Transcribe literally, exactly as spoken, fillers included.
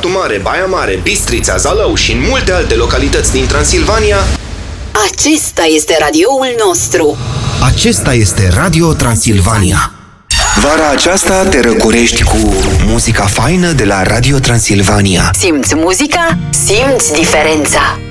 Târgu Mare, Baia Mare, Bistrița, Zalău și în multe alte localități din Transilvania. Acesta este radioul nostru. Acesta este Radio Transilvania. Vara aceasta te răcorești cu muzica faină de la Radio Transilvania. Simți muzica? Simți diferența.